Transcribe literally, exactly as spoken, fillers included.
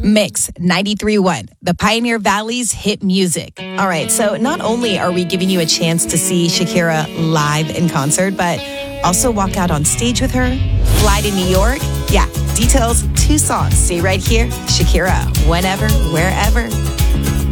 Mix ninety-three point one, the Pioneer Valley's hit music. All right, so not only are we giving you a chance to see Shakira live in concert, but also walk out on stage with her, fly to New York. Yeah, details, two songs. Stay right here. Shakira, whenever, wherever.